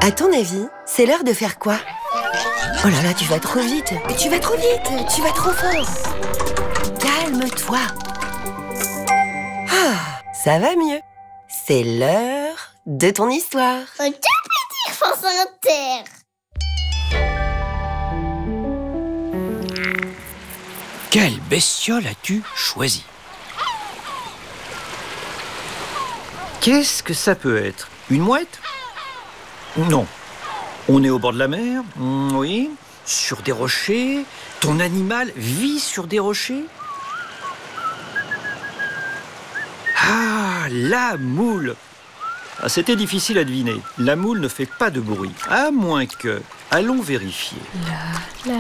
À ton avis, c'est l'heure de faire quoi? Oh là là, tu vas trop vite. Tu vas trop vite. Tu vas trop fort. Calme-toi. Ah, ça va mieux. C'est l'heure de ton histoire. Un petit France Inter. Quelle bestiole as-tu choisi? Qu'est-ce que ça peut être? Une mouette? Non. On est au bord de la mer? Oui. Sur des rochers? Ton animal vit sur des rochers? Ah, la moule! Ah, c'était difficile à deviner. La moule ne fait pas de bruit, à moins que... Allons vérifier.